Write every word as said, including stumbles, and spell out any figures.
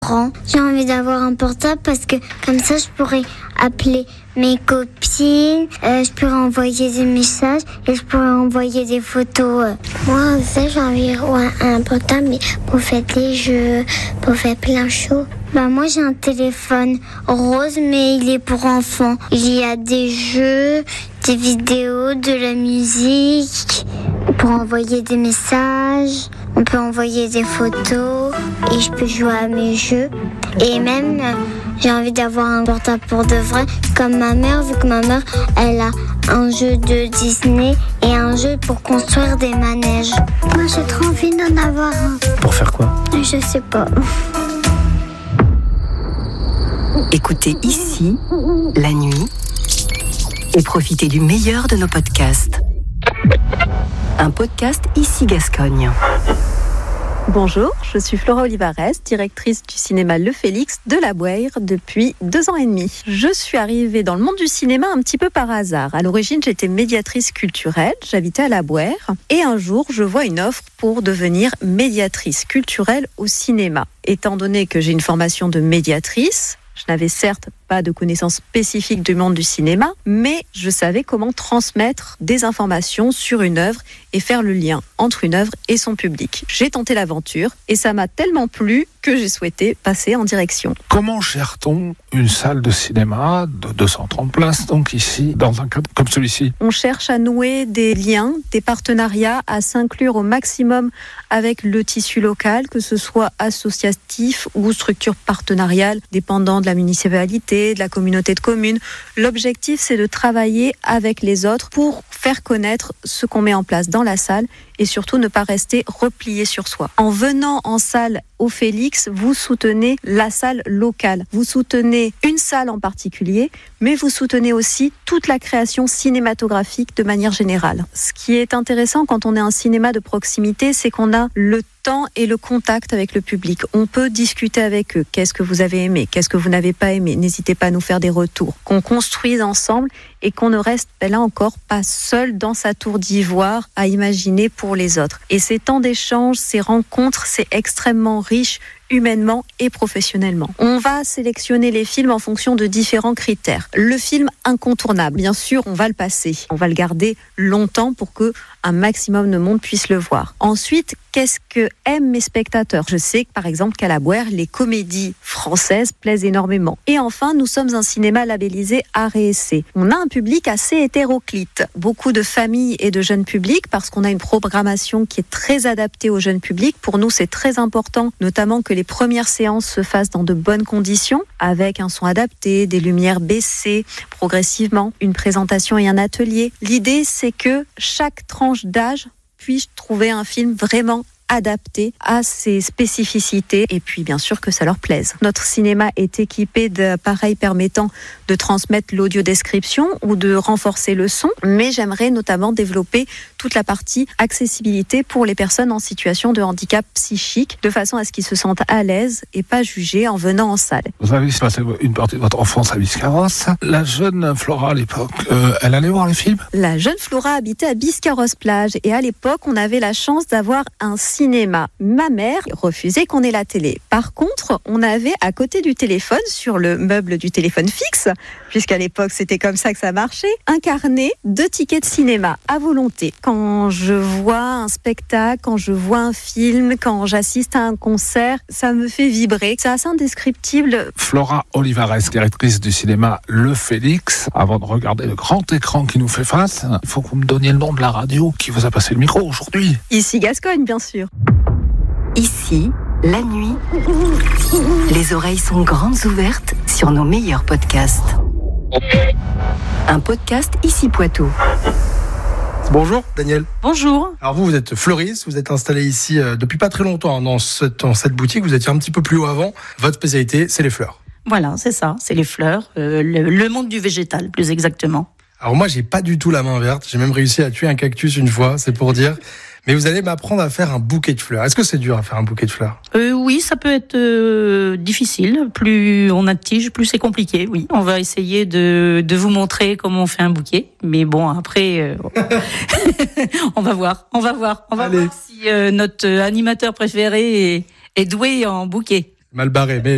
grand. J'ai envie d'avoir un portable parce que comme ça, je pourrais appeler mes copines, euh, je pourrais envoyer des messages et je pourrais envoyer des photos. Moi, en fait, j'ai envie d'avoir un portable mais pour faire des jeux, pour faire plein de choses. Bah moi j'ai un téléphone rose mais il est pour enfants. Il y a des jeux, des vidéos, de la musique, pour envoyer des messages, on peut envoyer des photos et je peux jouer à mes jeux. Et même euh, j'ai envie d'avoir un portable pour de vrai comme ma mère, vu que ma mère elle a un jeu de Disney et un jeu pour construire des manèges. Moi j'ai trop envie d'en avoir un. Pour faire quoi? Je sais pas. Écoutez ici, la nuit, et profitez du meilleur de nos podcasts. Un podcast Ici Gascogne. Bonjour, je suis Flora Olivares, directrice du cinéma Le Félix de La Bouère depuis deux ans et demi. Je suis arrivée dans le monde du cinéma un petit peu par hasard. À l'origine, j'étais médiatrice culturelle, j'habitais à La Bouère, et un jour, je vois une offre pour devenir médiatrice culturelle au cinéma. Étant donné que j'ai une formation de médiatrice, je n'avais certes pas de connaissances spécifiques du monde du cinéma, mais je savais comment transmettre des informations sur une œuvre et faire le lien entre une œuvre et son public. J'ai tenté l'aventure et ça m'a tellement plu que j'ai souhaité passer en direction. Comment gère-t-on une salle de cinéma de deux cent trente places, donc ici, dans un cadre comme celui-ci? On cherche à nouer des liens, des partenariats, à s'inclure au maximum avec le tissu local, que ce soit associatif ou structure partenariale, dépendant de la municipalité, de la communauté de communes. L'objectif, c'est de travailler avec les autres pour faire connaître ce qu'on met en place dans la salle et surtout ne pas rester replié sur soi. En venant en salle au Félix, vous soutenez la salle locale. Vous soutenez une salle en particulier, mais vous soutenez aussi toute la création cinématographique de manière générale. Ce qui est intéressant quand on est un cinéma de proximité, c'est qu'on a le temps et le contact avec le public. On peut discuter avec eux. Qu'est-ce que vous avez aimé? Qu'est-ce que vous n'avez pas aimé? N'hésitez pas à nous faire des retours. Qu'on construise ensemble et qu'on ne reste, ben là encore, pas seul dans sa tour d'ivoire à imaginer pour les autres. Et ces temps d'échange, ces rencontres, c'est extrêmement riche humainement et professionnellement. On va sélectionner les films en fonction de différents critères. Le film incontournable, bien sûr, on va le passer. On va le garder longtemps pour que un maximum de monde puisse le voir. Ensuite, qu'est-ce que aiment mes spectateurs? Je sais que, par exemple, qu'à La Bouère, les comédies françaises plaisent énormément. Et enfin, nous sommes un cinéma labellisé Art et Essai. On a un public assez hétéroclite. Beaucoup de familles et de jeunes publics, parce qu'on a une programmation qui est très adaptée aux jeunes publics. Pour nous, c'est très important, notamment que les premières séances se fassent dans de bonnes conditions, avec un son adapté, des lumières baissées progressivement, une présentation et un atelier. L'idée, c'est que chaque tranche d'âge puisse trouver un film vraiment adapté à ses spécificités et puis bien sûr que ça leur plaise. Notre cinéma est équipé d'appareils permettant de transmettre l'audio-description ou de renforcer le son, mais j'aimerais notamment développer toute la partie accessibilité pour les personnes en situation de handicap psychique, de façon à ce qu'ils se sentent à l'aise et pas jugés en venant en salle. Vous avez passé une partie de votre enfance à Biscarrosse. La jeune Flora à l'époque, euh, elle allait voir les films? La jeune Flora habitait à Biscarrosse-Plage et à l'époque, on avait la chance d'avoir un cinéma. Ma mère refusait qu'on ait la télé. Par contre, on avait à côté du téléphone, sur le meuble du téléphone fixe, puisqu'à l'époque c'était comme ça que ça marchait, un carnet de tickets de cinéma à volonté. Quand je vois un spectacle, quand je vois un film, quand j'assiste à un concert, ça me fait vibrer. C'est assez indescriptible. Flora Olivares, directrice du cinéma Le Félix. Avant de regarder le grand écran qui nous fait face, il faut que vous me donniez le nom de la radio qui vous a passé le micro aujourd'hui. Ici Gascogne, bien sûr. Ici, la nuit, les oreilles sont grandes ouvertes sur nos meilleurs podcasts. Un podcast Ici Poitou. Bonjour Daniel. Bonjour. Alors vous, vous êtes fleuriste, vous êtes installé ici euh, depuis pas très longtemps hein, dans, ce, dans cette boutique, vous étiez un petit peu plus haut avant. Votre spécialité, c'est les fleurs. Voilà, c'est ça, c'est les fleurs, euh, le, le monde du végétal plus exactement. Alors moi, j'ai pas du tout la main verte, j'ai même réussi à tuer un cactus une fois, c'est pour dire. Mais vous allez m'apprendre à faire un bouquet de fleurs. Est-ce que c'est dur à faire un bouquet de fleurs? euh, Oui, ça peut être euh, difficile. Plus on a de tiges, plus c'est compliqué. Oui, on va essayer de, de vous montrer comment on fait un bouquet. Mais bon, après, euh, on va voir, on va voir, on va Allez. voir si euh, notre animateur préféré est, est doué en bouquet. Mal barré, mais